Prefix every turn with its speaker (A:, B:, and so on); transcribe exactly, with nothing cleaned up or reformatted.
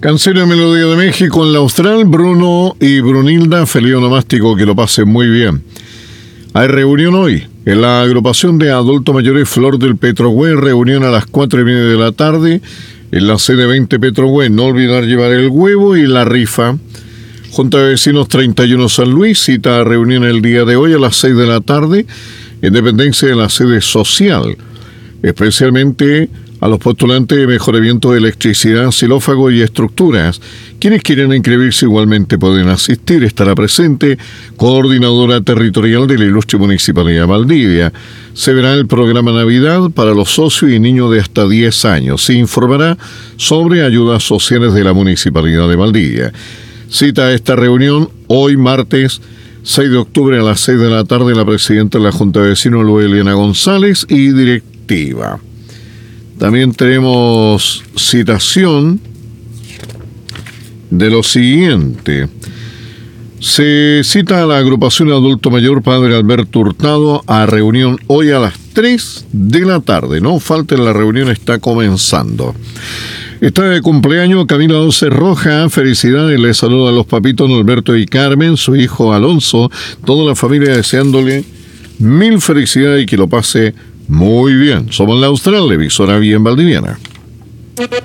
A: Cancino y Melodía de México en la Austral, Bruno y Brunilda, feliz onomástico, que lo pasen muy bien. Hay reunión hoy en la agrupación de adultos mayores Flor del Petrohue, reunión a las cuatro y media de la tarde en la sede veinte Petrohue. No olvidar llevar el huevo y la rifa. Junta de Vecinos treinta y uno San Luis, cita a reunión el día de hoy a las seis de la tarde en dependencia de la sede social, especialmente a los postulantes de mejoramiento de electricidad, xilófago y estructuras. Quienes quieren inscribirse igualmente pueden asistir. Estará presente coordinadora territorial de la ilustre Municipalidad de Valdivia. Se verá el programa Navidad para los socios y niños de hasta diez años. Se informará sobre ayudas sociales de la Municipalidad de Valdivia. Cita a esta reunión hoy martes seis de octubre a las seis de la tarde la presidenta de la Junta de Vecinos, Lueliana González, y directiva. También tenemos citación de lo siguiente. Se cita a la agrupación Adulto Mayor Padre Alberto Hurtado a reunión hoy a las tres de la tarde. No falten, la reunión está comenzando. Está de cumpleaños Camila Once Roja. Felicidades, les saluda a los papitos Norberto y Carmen, su hijo Alonso, toda la familia deseándole mil felicidades y que lo pase muy bien. Somos la Austral, emisora bien valdiviana.